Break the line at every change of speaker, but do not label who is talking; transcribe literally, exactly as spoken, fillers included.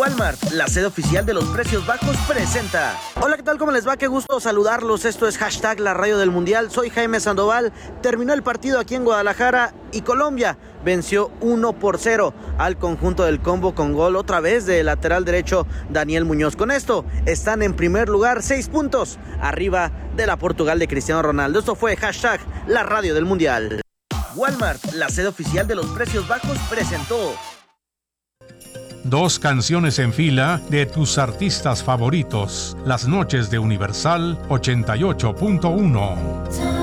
Walmart, la sede oficial de los precios bajos, presenta. Hola, ¿qué tal? ¿Cómo les va? Qué gusto saludarlos. Esto es hashtag La Radio del Mundial. Soy Jaime Sandoval. Terminó el partido aquí en Guadalajara y Colombia venció uno por cero al conjunto del Combo con gol otra vez de lateral derecho Daniel Muñoz. Con esto están en primer lugar, seis puntos arriba de la Portugal de Cristiano Ronaldo. Esto fue hashtag La Radio del Mundial. Walmart, la sede oficial de los precios bajos, presentó.
Dos canciones en fila de tus artistas favoritos. Las noches de Universal ochenta y ocho punto uno.